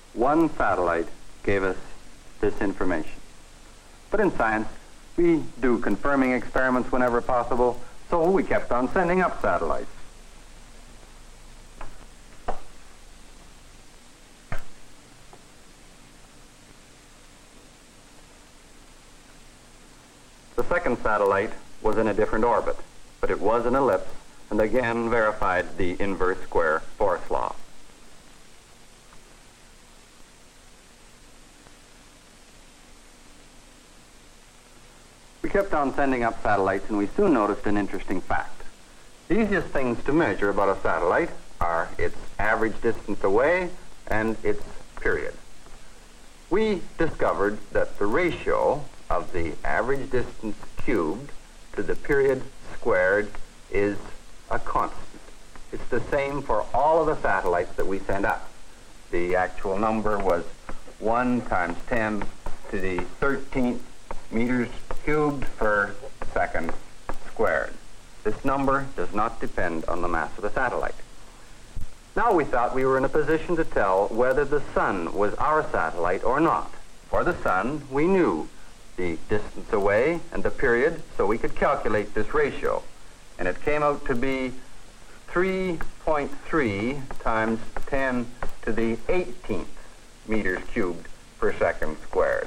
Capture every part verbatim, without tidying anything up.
one satellite gave us this information. But in science, we do confirming experiments whenever possible, so we kept on sending up satellites. The second satellite was in a different orbit, but it was an ellipse, and again verified the inverse square force law. We kept on sending up satellites, and we soon noticed an interesting fact. The easiest things to measure about a satellite are its average distance away and its period. We discovered that the ratio of the average distance cubed to the period squared is a constant. It's the same for all of the satellites that we sent up. The actual number was one times ten to the thirteenth meters cubed per second squared. This number does not depend on the mass of the satellite. Now we thought we were in a position to tell whether the sun was our satellite or not. For the sun, we knew the distance away and the period, so we could calculate this ratio. And it came out to be three point three times ten to the eighteenth meters cubed per second squared.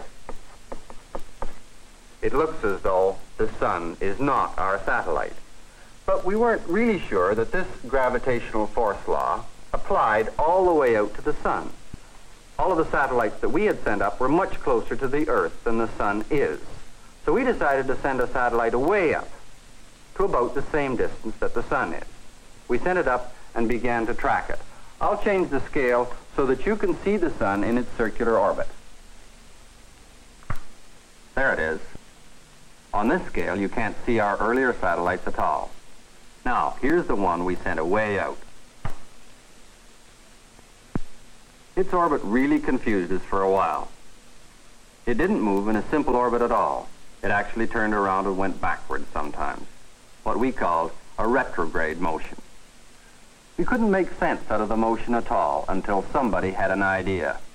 It looks as though the sun is not our satellite. But we weren't really sure that this gravitational force law applied all the way out to the sun. All of the satellites that we had sent up were much closer to the Earth than the sun is. So we decided to send a satellite way up to about the same distance that the sun is. We sent it up and began to track it. I'll change the scale so that you can see the sun in its circular orbit. There it is. On this scale, you can't see our earlier satellites at all. Now, here's the one we sent away out. Its orbit really confused us for a while. It didn't move in a simple orbit at all. It actually turned around and went backwards sometimes, what we called a retrograde motion. We couldn't make sense out of the motion at all until somebody had an idea.